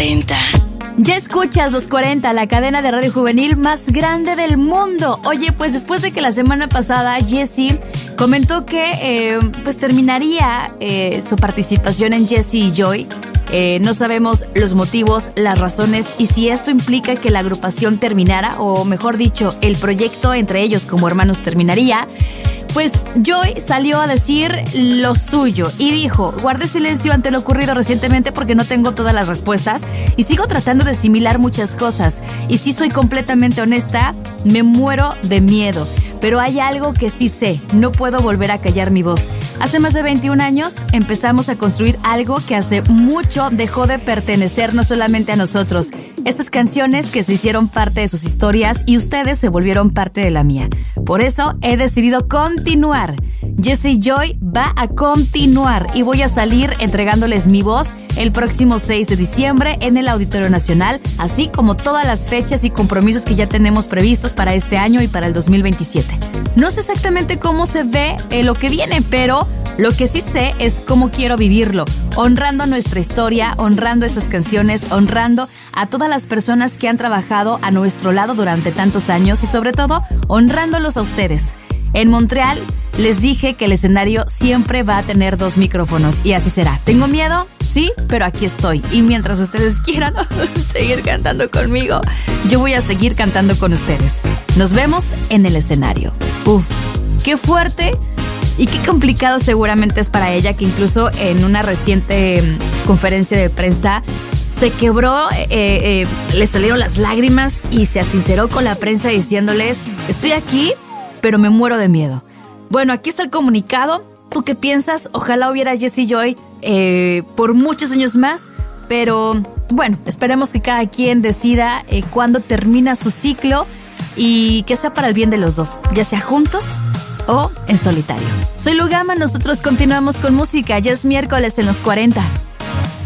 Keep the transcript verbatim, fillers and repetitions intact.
cuarenta. Ya escuchas Los cuarenta, la cadena de radio juvenil más grande del mundo. Oye, pues después de que la semana pasada Jessie comentó que eh, pues terminaría eh, su participación en Jesse y Joy, eh, no sabemos los motivos, las razones y si esto implica que la agrupación terminara, o mejor dicho, el proyecto entre ellos como hermanos terminaría. Pues Joy salió a decir lo suyo y dijo: guardé silencio ante lo ocurrido recientemente porque no tengo todas las respuestas y sigo tratando de asimilar muchas cosas. Y si soy completamente honesta, me muero de miedo. Pero hay algo que sí sé, no puedo volver a callar mi voz. Hace más de veintiún años empezamos a construir algo que hace mucho dejó de pertenecer no solamente a nosotros. Estas canciones que se hicieron parte de sus historias y ustedes se volvieron parte de la mía. Por eso he decidido continuar. Jesse y Joy va a continuar y voy a salir entregándoles mi voz el próximo seis de diciembre en el Auditorio Nacional, así como todas las fechas y compromisos que ya tenemos previstos para este año y para el dos mil veintisiete. No sé exactamente cómo se ve eh, lo que viene, pero lo que sí sé es cómo quiero vivirlo, honrando nuestra historia, honrando esas canciones, honrando a todas las personas que han trabajado a nuestro lado durante tantos años y sobre todo honrándolos a ustedes. En Montreal les dije que el escenario siempre va a tener dos micrófonos y así será. ¿Tengo miedo? Sí, pero aquí estoy. Y mientras ustedes quieran seguir cantando conmigo, yo voy a seguir cantando con ustedes. Nos vemos en el escenario. Uf, qué fuerte y qué complicado seguramente es para ella, que incluso en una reciente conferencia de prensa se quebró, eh, eh, le salieron las lágrimas y se sinceró con la prensa diciéndoles: estoy aquí, pero me muero de miedo. Bueno, aquí está el comunicado. ¿Tú qué piensas? Ojalá hubiera Jesse Joy eh, por muchos años más, pero bueno, esperemos que cada quien decida eh, cuándo termina su ciclo y que sea para el bien de los dos, ya sea juntos o en solitario. Soy Lugama, nosotros continuamos con música. Ya es miércoles en Los cuarenta.